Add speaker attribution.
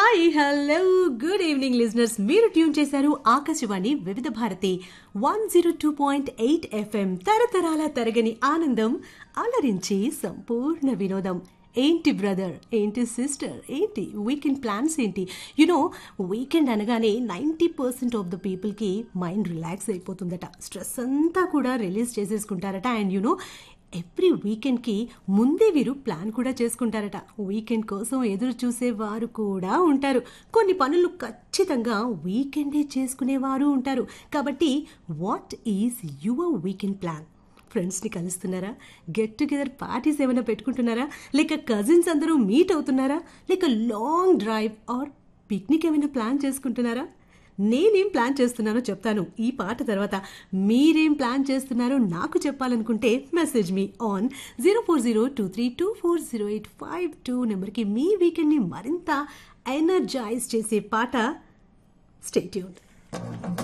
Speaker 1: Hi hello good evening listeners. మీరు tune చేశారు ఆకాశవాణి వివిధ భారతి 102.8 FM. తరతరాల తరగని ఆనందం, అలరించి సంపూర్ణ వినోదం. ఏంటి బ్రదర్, ఏంటి సిస్టర్, ఏంటి వీకెండ్ ప్లాన్స్ ఏంటి? వీకెండ్ అనగానే 90% ఆఫ్ ద పీపుల్కి మైండ్ రిలాక్స్ అయిపోతుందట. స్ట్రెస్ అంతా కూడా రిలీజ్ చేసేసుకుంటారట. అండ్ ఎవ్రీ వీకెండ్కి ముందే వీరు ప్లాన్ కూడా చేసుకుంటారట. వీకెండ్ కోసం ఎదురు చూసేవారు కూడా ఉంటారు. కొన్ని పనులు ఖచ్చితంగా వీకెండే చేసుకునేవారు ఉంటారు. కాబట్టి what is your weekend plan? ఫ్రెండ్స్ని కలుస్తున్నారా? గెట్ టుగెదర్ పార్టీస్ ఏమైనా పెట్టుకుంటున్నారా? లేక కజిన్స్ అందరూ మీట్ అవుతున్నారా? లేక లాంగ్ డ్రైవ్ ఆర్ పిక్నిక్ ఏమైనా ప్లాన్ చేసుకుంటున్నారా? నేనేం ప్లాన్ చేస్తున్నానో చెప్తాను ఈ పాట తర్వాత. మీరేం ప్లాన్ చేస్తున్నారో నాకు చెప్పాలనుకుంటే మెసేజ్ మీ ఆన్ 0402324085 నెంబర్కి మీ వీకెండ్ని మరింత ఎనర్జైజ్ చేసే పాట. Stay tuned.